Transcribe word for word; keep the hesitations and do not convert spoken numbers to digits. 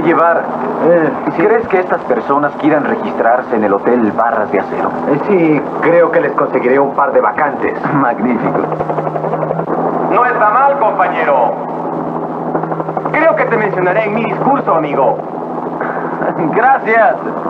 llevar. Eh, sí. ¿Crees que estas personas quieran registrarse en el Hotel Barras de Acero? Eh, sí, creo que les conseguiré un par de vacantes. Magnífico. No está mal, compañero. Creo que te mencionaré en mi discurso, amigo. Gracias.